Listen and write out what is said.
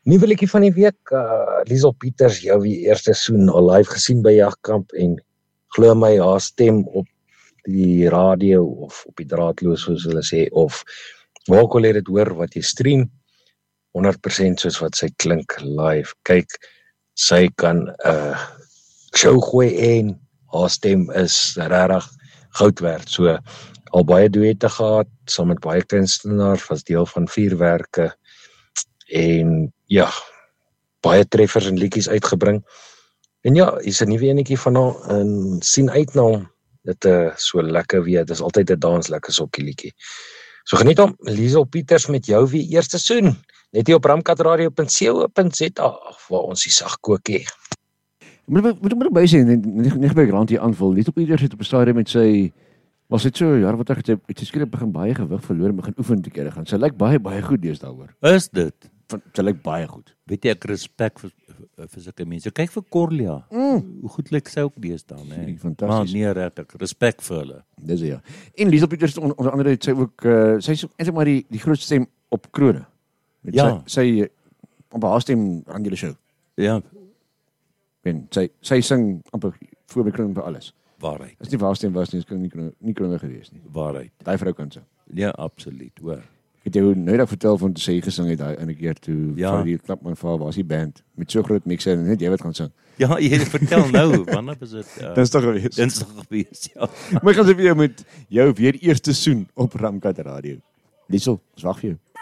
Nuwe liedjie van die week, Liesel Pieters, jou wie eerste soen al live gesien by Jagkamp en glo my, haar stem op die radio of op die draadloos soos hulle sê, of waar ook al jy dit hoor wat jy stream, 100% soos wat sy klink live. Kyk, sy kan show gooi en haar stem is regtig goud werd. So al baie duette gehad, saam met baie kunstenaars, was deel van 4 werke en ja, baie treffers en liedjies uitgebring. En ja, hier's 'n nuwe enetjie van haar en sien uit na hom. Dit so lekker weer, dit is altyd 'n dans lekker sokkie liedjie. So geniet hom, Liesel Pieters met jou wie eerste soen. Net hier op ramkatradio.co.za waar ons die sag kookie. Moet by sê, net by Grant hier aanvul, net op ieder het op 'n stadium met sy, was dit so, ja, wat het sy skielik begin baie gewig verloor en begin oefen te kere gaan. Sy lyk baie goed deesdae hoor. Is dit? Sy lyk baie goed. Weet jy, ek respek vir sulke mense. Kyk vir Corlia. Hoe goed lyk sy ook deesdae, né? Fantasties. Maar nee, regtig, respek vir hulle. Dis ja. En Liesel Pieters onder andere het sy ook sy is eintlik maar die grootste stem op Krone. Met Ja. sy op haar stem aan julle show. Ja, En sy sing amper voor by Krone vir alles. waarheid, As nie vir haar stem was nie, is nie Krone gewees nie. waarheid. Daai vrou kan sing. Ja, absoluut, hoor. Het jy nou dat vertel van toe sy gesing het daai in 'n keer toe Ja. vir die Klapman vir was die band met so groot mixer en net jy wat gaan sing. Ja, jy vertel nou, wanneer was dit? Dis tog gewees. Dinsdag gewees, ja. Maar ek gaan se vir jou met jou weer eerste soen op Ramkat Radio. Liesel, ons wag vir jou.